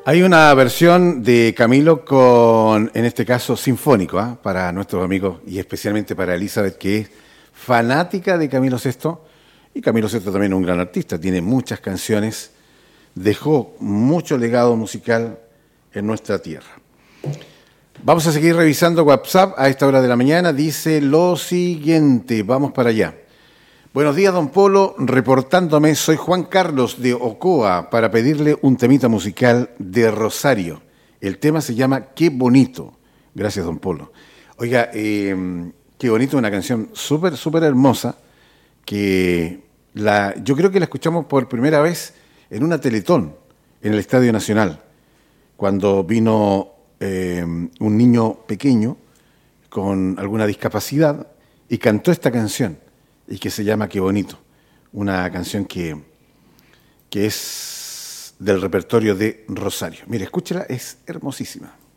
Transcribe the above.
Hay una versión de Camilo con, en este caso, sinfónico, ¿ah? Para nuestros amigos y especialmente para Elizabeth, que es fanática de Camilo Sesto. Y Camilo Sesto también es un gran artista, tiene muchas canciones, dejó mucho legado musical en nuestra tierra. Vamos a seguir revisando WhatsApp a esta hora de la mañana. Dice lo siguiente, vamos para allá. Buenos días, don Polo, reportándome, soy Juan Carlos de Ocoa para pedirle un temita musical de Rosario. El tema se llama Qué bonito. Gracias, don Polo. Oiga, Qué bonito, una canción súper, súper hermosa que yo creo que la escuchamos por primera vez en una Teletón en el Estadio Nacional, cuando vino un niño pequeño con alguna discapacidad y cantó esta canción. Y que se llama Qué bonito, una canción que es del repertorio de Rosario. Mire, escúchela, es hermosísima.